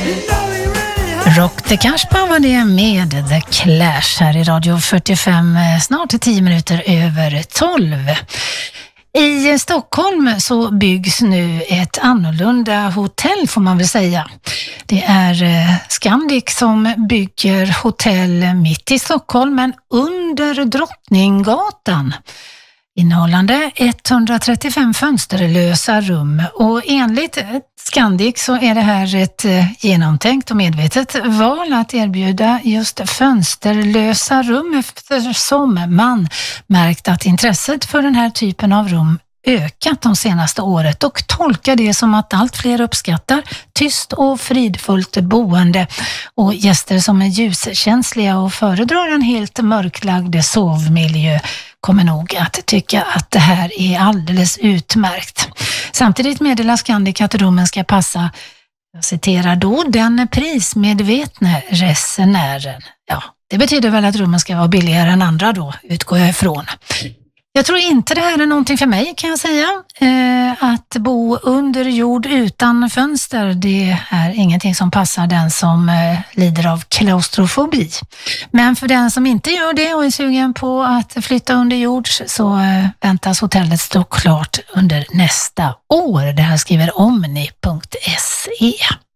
Rock the Cashpa var det med The Clash här i Radio 45, snart 10 minuter över 12. I Stockholm så byggs nu ett annorlunda hotell får man väl säga. Det är Scandic som bygger hotell mitt i Stockholm men under Drottninggatan. Innehållande 135 fönsterlösa rum och enligt Scandic så är det här ett genomtänkt och medvetet val att erbjuda just fönsterlösa rum eftersom man märkt att intresset för den här typen av rum ökat de senaste året och tolkar det som att allt fler uppskattar tyst och fridfullt boende och gäster som är ljuskänsliga och föredrar en helt mörklagd sovmiljö kommer nog att tycka att det här är alldeles utmärkt. Samtidigt meddelar Scandic att rummen ska passa, jag citerar då, den prismedvetna resenären. Ja, det betyder väl att rummen ska vara billigare än andra då, utgår jag ifrån. Jag tror inte det här är någonting för mig kan jag säga. Att bo under jord utan fönster, det är ingenting som passar den som lider av klaustrofobi. Men för den som inte gör det och är sugen på att flytta under jord så väntas hotellet stå klart under nästa år. Det här skriver omni.se.